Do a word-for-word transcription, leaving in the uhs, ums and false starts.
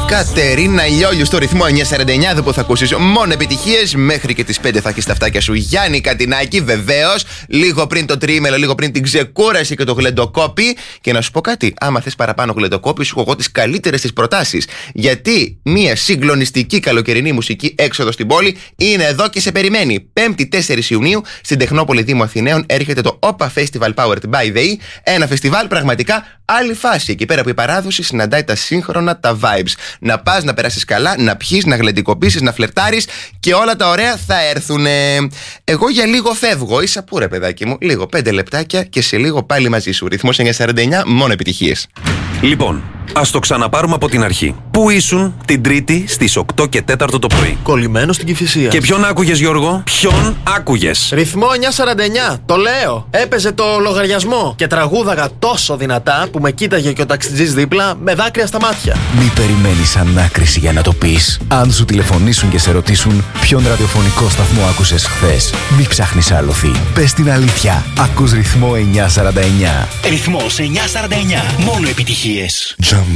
Κατερίνα Λιόλιου στο ρυθμό εννιακόσια σαράντα εννιά, εδώ που θα ακούσεις μόνο επιτυχίες. Μέχρι και τις πέντε θα έχεις τα αυτάκια σου. Γιάννη Κατινάκη, βεβαίως. Λίγο πριν το τρίμελο, λίγο πριν την ξεκούραση και το γλεντοκόπι. Και να σου πω κάτι, άμα θες παραπάνω γλεντοκόπι, σου έχω εγώ τις καλύτερες τις προτάσεις. Γιατί μια συγκλονιστική καλοκαιρινή μουσική έξοδο στην πόλη είναι εδώ και σε περιμένει. Πέμπτη τέσσερις Ιουνίου στην Τεχνόπολη Δήμου Αθηναίων έρχεται το Όπα Festival Powered by the E. Ένα φεστιβάλ πραγματικά άλλη φάση. Εκεί πέρα που η παράδοση συναντάει τα σύγχρονα, τα vibes. Να πας, να περάσεις καλά, να πιείς, να γλεντικοποιήσεις, να φλερτάρεις και όλα τα ωραία θα έρθουνε. Εγώ για λίγο φεύγω. Είσαι πού ρε παιδάκι μου, λίγο, πέντε λεπτάκια και σε λίγο πάλι μαζί σου. Ρυθμός εννιακόσια σαράντα εννιά, μόνο επιτυχίες. Λοιπόν, ας το ξαναπάρουμε από την αρχή. Πού ήσουν την Τρίτη στις οκτώ και τέσσερα το πρωί? Κολλημένο στην Κηφισία. Και ποιον άκουγες, Γιώργο? Ποιον άκουγες? Ρυθμό εννιακόσια σαράντα εννιά, το λέω. Έπαιζε το λογαριασμό και τραγούδαγα τόσο δυνατά που με κοίταγε και ο ταξιτζής δίπλα με δάκρυα στα μάτια. Μη περιμένεις ανάκριση για να το πεις. Αν σου τηλεφωνήσουν και σε ρωτήσουν ποιον ραδιοφωνικό σταθμό άκουσες χθες, μη ψάχνεις άλοθη. Πες την αλήθεια. Ακούς ρυθμό εννιακόσια σαράντα εννιά. Ρυθμός εννιακόσια σαράντα εννιά. Μόνο επιτυχίες. Jump.